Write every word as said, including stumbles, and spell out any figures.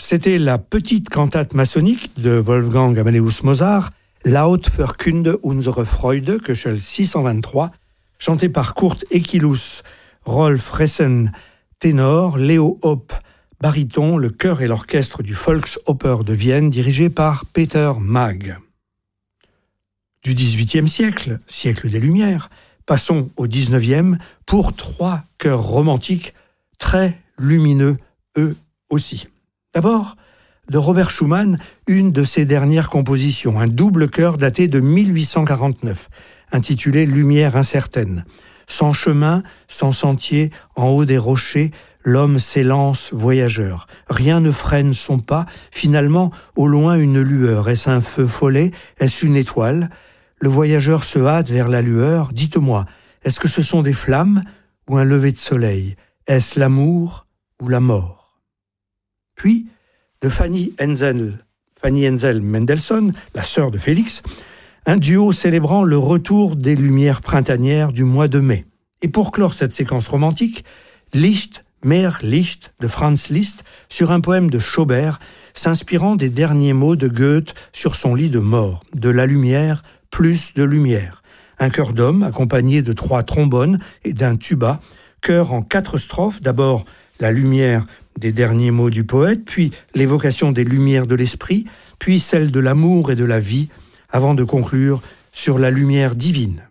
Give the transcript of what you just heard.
C'était la petite cantate maçonnique de Wolfgang Amadeus Mozart, Laut verkünde unsere Freude, Köchel six cent vingt-trois, chantée par Kurt Ekilus, Rolf Ressen, ténor, Leo Hopp, baryton, le chœur et l'orchestre du Volksoper de Vienne, dirigé par Peter Maag. Du dix-huitième siècle, siècle des Lumières, passons au dix-neuvième pour trois chœurs romantiques très lumineux, eux aussi. D'abord, de Robert Schumann, une de ses dernières compositions, un double chœur daté de mille huit cent quarante-neuf, intitulé « Lumière incertaine ». Sans chemin, sans sentier, en haut des rochers, l'homme s'élance voyageur. Rien ne freine son pas. Finalement, au loin, une lueur. Est-ce un feu follet? Est-ce une étoile? Le voyageur se hâte vers la lueur. Dites-moi, est-ce que ce sont des flammes ou un lever de soleil? Est-ce l'amour ou la mort? Puis, de Fanny Hensel, Fanny Hensel Mendelssohn, la sœur de Félix, un duo célébrant le retour des lumières printanières du mois de mai. Et pour clore cette séquence romantique, Licht, Mehr Licht de Franz Liszt sur un poème de Schobert, s'inspirant des derniers mots de Goethe sur son lit de mort. De la lumière, plus de lumière. Un chœur d'homme accompagné de trois trombones et d'un tuba, chœur en quatre strophes, d'abord la lumière des derniers mots du poète, puis l'évocation des lumières de l'esprit, puis celle de l'amour et de la vie, avant de conclure sur la lumière divine.